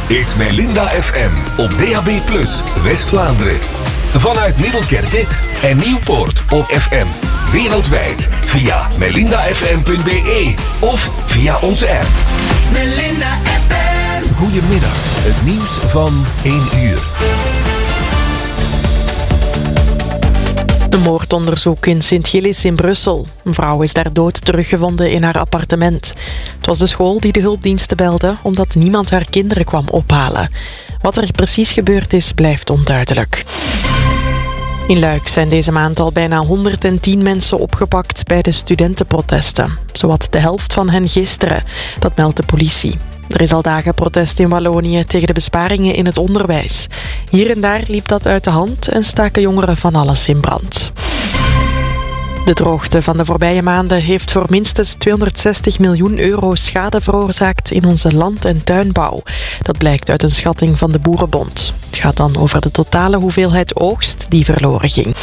is Melinda FM op DAB+, West-Vlaanderen. Vanuit Middelkerke en Nieuwpoort op FM. Wereldwijd via melindafm.be of via onze app. Melinda FM. Goedemiddag, het nieuws van 1 uur. Een moordonderzoek in Sint-Gillis in Brussel. Een vrouw is daar dood teruggevonden in haar appartement. Het was de school die de hulpdiensten belde omdat niemand haar kinderen kwam ophalen. Wat er precies gebeurd is, blijft onduidelijk. In Luik zijn deze maand al bijna 110 mensen opgepakt bij de studentenprotesten. Zowat de helft van hen gisteren, dat meldt de politie. Er is al dagen protest in Wallonië tegen de besparingen in het onderwijs. Hier en daar liep dat uit de hand en staken jongeren van alles in brand. De droogte van de voorbije maanden heeft voor minstens 260 miljoen euro schade veroorzaakt in onze land- en tuinbouw. Dat blijkt uit een schatting van de Boerenbond. Het gaat dan over de totale hoeveelheid oogst die verloren ging.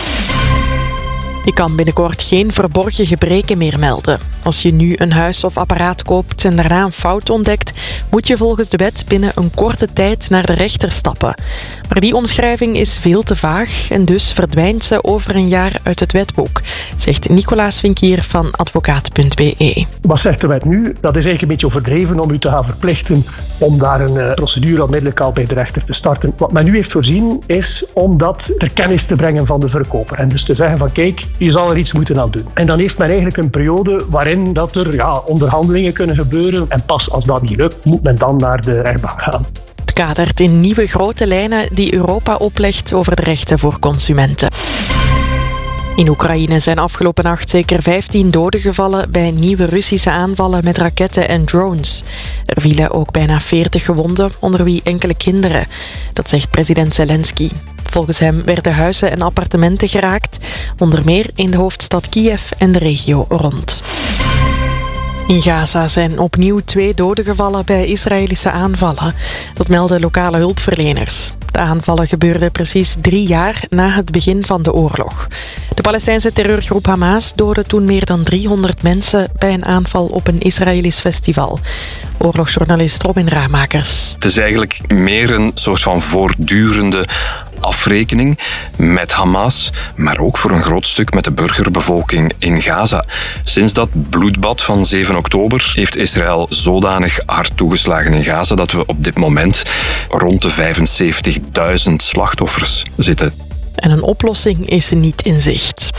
Je kan binnenkort geen verborgen gebreken meer melden. Als je nu een huis of apparaat koopt en daarna een fout ontdekt, moet je volgens de wet binnen een korte tijd naar de rechter stappen. Maar die omschrijving is veel te vaag en dus verdwijnt ze over een jaar uit het wetboek, zegt Nicolaas Vinkier van advocaat.be. Wat zegt de wet nu? Dat is eigenlijk een beetje overdreven om u te gaan verplichten om daar een procedure onmiddellijk al bij de rechter te starten. Wat men nu heeft voorzien is om dat ter kennis te brengen van de verkoper. En dus te zeggen van kijk, je zal er iets moeten aan doen. En dan heeft men eigenlijk een periode waarin dat er onderhandelingen kunnen gebeuren. En pas als dat niet lukt, moet men dan naar de rechtbank gaan. Het kadert in nieuwe grote lijnen die Europa oplegt over de rechten voor consumenten. In Oekraïne zijn afgelopen nacht zeker 15 doden gevallen bij nieuwe Russische aanvallen met raketten en drones. Er vielen ook bijna 40 gewonden, onder wie enkele kinderen. Dat zegt president Zelensky. Volgens hem werden huizen en appartementen geraakt, onder meer in de hoofdstad Kiev en de regio rond. In Gaza zijn opnieuw 2 doden gevallen bij Israëlische aanvallen. Dat melden lokale hulpverleners. De aanvallen gebeurden precies 3 jaar na het begin van de oorlog. De Palestijnse terreurgroep Hamas doodde toen meer dan 300 mensen bij een aanval op een Israëlisch festival. Oorlogsjournalist Robin Ramakers. Het is eigenlijk meer een soort van voortdurende afrekening met Hamas, maar ook voor een groot stuk met de burgerbevolking in Gaza. Sinds dat bloedbad van 7 oktober heeft Israël zodanig hard toegeslagen in Gaza dat we op dit moment rond de 75.000 slachtoffers zitten. En een oplossing is niet in zicht.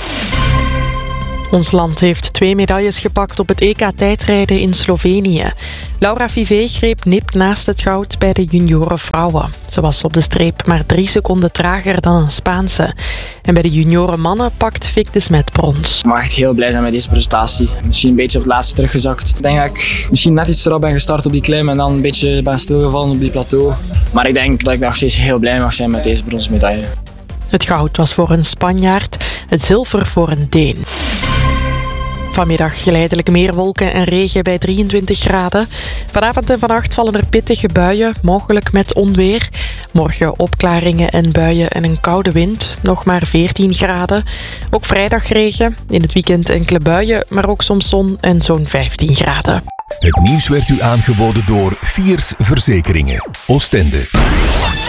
Ons land heeft 2 medailles gepakt op het EK tijdrijden in Slovenië. Laura Vivé greep nipt naast het goud bij de junioren vrouwen. Ze was op de streep maar 3 seconden trager dan een Spaanse. En bij de junioren mannen pakt Vic de Smet brons. Ik mag echt heel blij zijn met deze prestatie. Misschien een beetje op het laatste teruggezakt. Ik denk dat ik misschien net iets erop ben gestart op die klim en dan een beetje ben stilgevallen op die plateau. Maar ik denk dat ik nog steeds heel blij mag zijn met deze bronzen medaille. Het goud was voor een Spanjaard, het zilver voor een Deen. Vanmiddag geleidelijk meer wolken en regen bij 23 graden. Vanavond en vannacht vallen er pittige buien, mogelijk met onweer. Morgen opklaringen en buien en een koude wind, nog maar 14 graden. Ook vrijdag regen, in het weekend enkele buien, maar ook soms zon en zo'n 15 graden. Het nieuws werd u aangeboden door Fiers Verzekeringen. Oostende.